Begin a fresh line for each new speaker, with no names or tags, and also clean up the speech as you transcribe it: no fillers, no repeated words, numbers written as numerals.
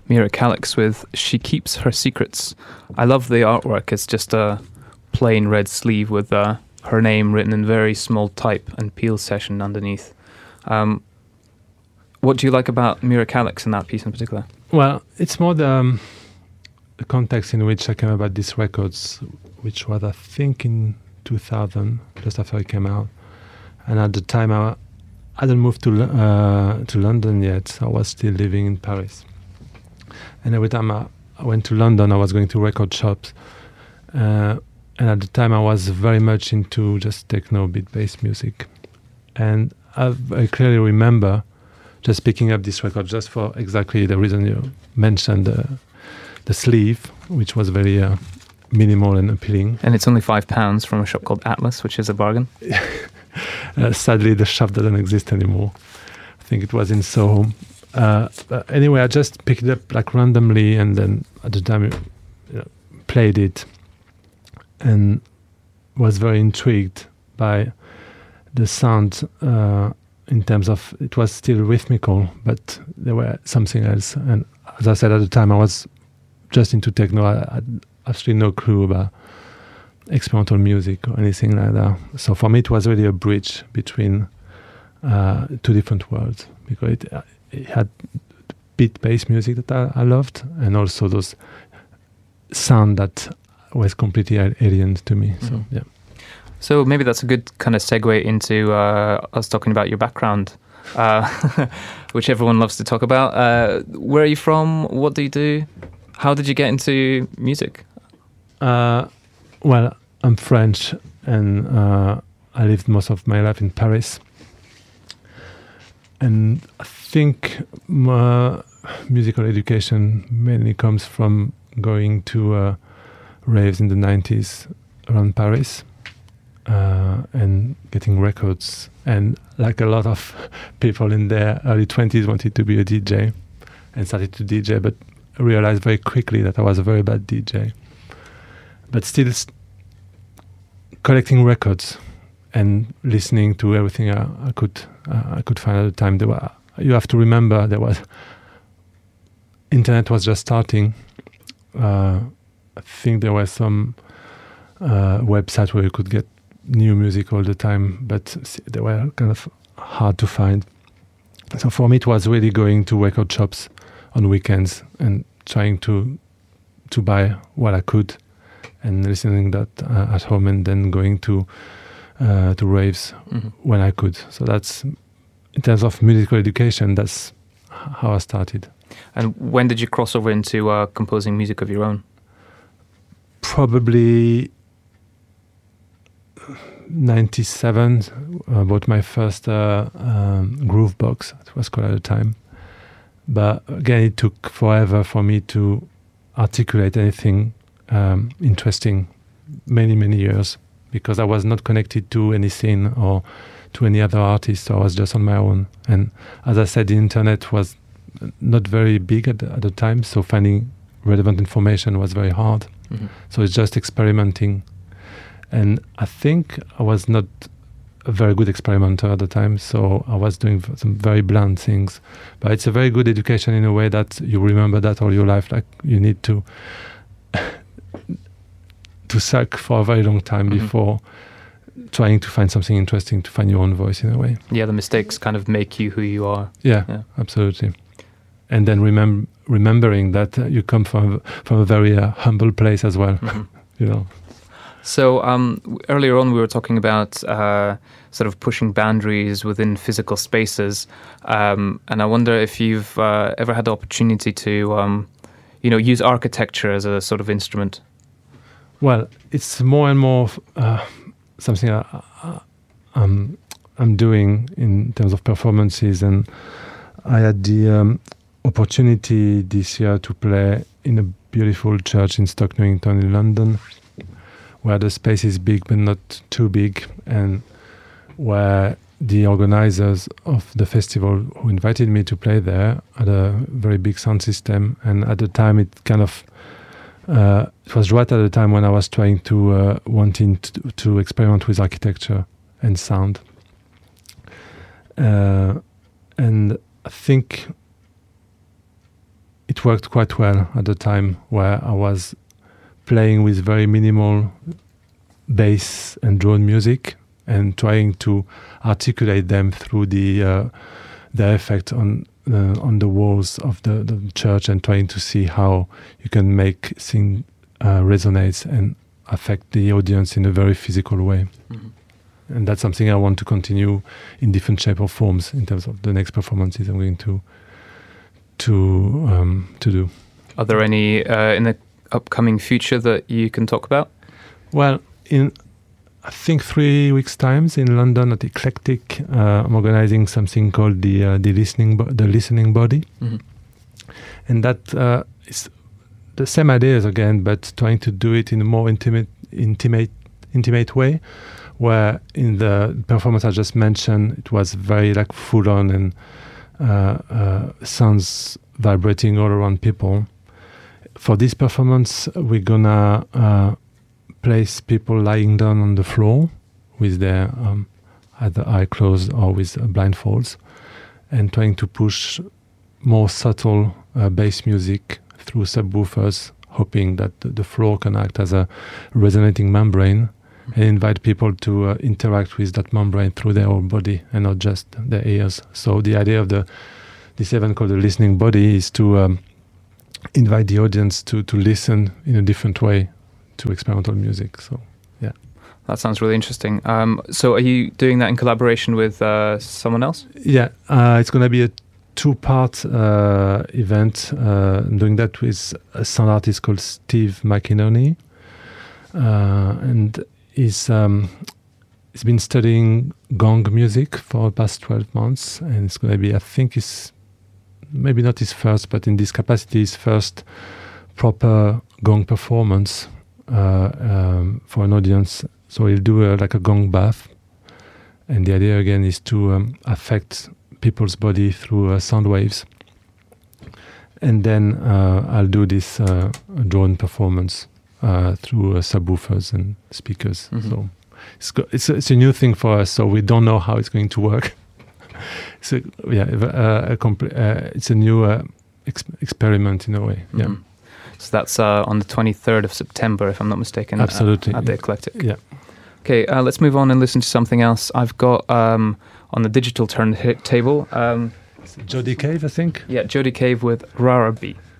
Mira Calix with She Keeps Her Secrets. I love the artwork. It's just a plain red sleeve with her name written in very small type and Peel Session underneath. What do you like about Mira Calix in that piece in particular?
Well, it's more the context in which I came about these records, which was, I think, in 2000, just after it came out. And at the time, I hadn't moved to London yet. I was still living in Paris. And every time I went to London, I was going to record shops. And at the time, I was very much into just techno, beat-based music. And I clearly remember just picking up this record just for exactly the reason you mentioned, the sleeve, which was very minimal and appealing.
And it's only £5 from a shop called Atlas, which is a bargain.
Sadly, the shop doesn't exist anymore. I think it was in Soho. But anyway, I just picked it up like randomly, and then at the time played it, and was very intrigued by the sound. In terms of, it was still rhythmical, but there were something else. And as I said at the time, I was just into techno. I had absolutely no clue about experimental music or anything like that. So for me, it was really a bridge between two different worlds, because it had beat-based music that I loved, and also those sound that was completely alien to me.
Mm-hmm.
So yeah.
So maybe that's a good kind of segue into us talking about your background, which everyone loves to talk about. Where are you from? What do you do? How did you get into music?
Well, I'm French, and I lived most of my life in Paris. And I think my musical education mainly comes from going to raves in the 90s around Paris. And getting records, and like a lot of people in their early 20s wanted to be a DJ and started to DJ, but realized very quickly that I was a very bad DJ. But still collecting records and listening to everything I could find at the time. You have to remember, internet was just starting. I think there were some websites where you could get new music all the time, but they were kind of hard to find. So for me, it was really going to record shops on weekends and trying to buy what I could and listening that at home, and then going to raves when I could. So that's, in terms of musical education, that's how I started.
And when did you cross over into composing music of your own?
Probably 97. I bought my first groove box, it was called at the time. But again, it took forever for me to articulate anything interesting, many years, because I was not connected to any scene or to any other artist. So I was just on my own. And as I said, the internet was not very big at the time, so finding relevant information was very hard. Mm-hmm. So it's just experimenting. And I think I was not a very good experimenter at the time, so I was doing some very blunt things. But it's a very good education in a way that you remember that all your life. Like, you need to suck for a very long time before trying to find something interesting, to find your own voice in a way.
Yeah, the mistakes kind of make you who you are.
Yeah. Absolutely. And then remembering that you come from a very humble place as well, you know.
So earlier on we were talking about sort of pushing boundaries within physical spaces, and I wonder if you've ever had the opportunity to use architecture as a sort of instrument.
Well, it's more and more something I'm doing in terms of performances, and I had the opportunity this year to play in a beautiful church in Stoke Newington in London, where the space is big but not too big, and where the organizers of the festival who invited me to play there had a very big sound system. And at the time, it kind of it was right at the time when I was trying to wanting to experiment with architecture and sound, and I think it worked quite well at the time, where I was playing with very minimal bass and drone music and trying to articulate them through the effect on the walls of the church, and trying to see how you can make things resonate and affect the audience in a very physical way. Mm-hmm. And that's something I want to continue in different shape or forms in terms of the next performances I'm going to do. Are
there any in the upcoming future that you can talk about?
Well, in I think 3 weeks' time in London at Eclectic, I'm organizing something called the listening body, mm-hmm. and that is the same ideas again, but trying to do it in a more intimate way. Where in the performance I just mentioned, it was very like full on and sounds vibrating all around people. For this performance, we're gonna place people lying down on the floor with their either eye closed or with blindfolds, and trying to push more subtle bass music through subwoofers, hoping that the floor can act as a resonating membrane, and invite people to interact with that membrane through their whole body and not just their ears. So the idea of this event called the listening body is to invite the audience to listen in a different way to experimental music. So yeah,
that sounds really interesting. So are you doing that in collaboration with someone else?
Yeah, it's going to be a 2-part event. I'm doing that with a sound artist called Steve McInerney, and he's been studying gong music for the past 12 months, and it's going to be, I think, maybe not his first, but in this capacity, his first proper gong performance for an audience. So he'll do like a gong bath, and the idea again is to affect people's body through sound waves. And then I'll do this drone performance through subwoofers and speakers. Mm-hmm. So it's a new thing for us, so we don't know how it's going to work. So yeah, it's a new experiment in a way. Mm-hmm. Yeah.
So that's on the 23rd of September, if I'm not mistaken.
Absolutely.
At the Eclectic.
Yeah.
Okay, let's move on and listen to something else. I've got on the digital turntable.
Jody Cave, I think.
Yeah, Jody Cave with Rarabi.